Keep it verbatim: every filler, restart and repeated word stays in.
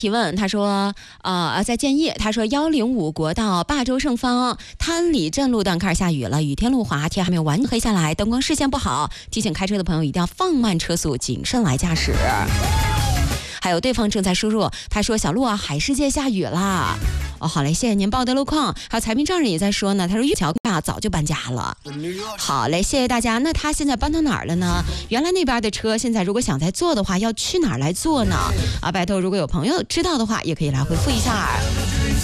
提问，他说，呃，在建业，他说幺零五国道霸州盛芳滩里镇路段开始下雨了，雨天路滑，天还没有完全黑下来，灯光视线不好，提醒开车的朋友一定要放慢车速，谨慎来驾驶。还有对方正在输入，他说小路啊，海世界下雨啦。哦，好嘞，谢谢您报的路况。还有财民丈人也在说呢，他说玉桥啊早就搬家了。好嘞，谢谢大家。那他现在搬到哪儿了呢？原来那边的车现在如果想再坐的话，要去哪儿来坐呢？啊，拜托，如果有朋友知道的话，也可以来回复一下。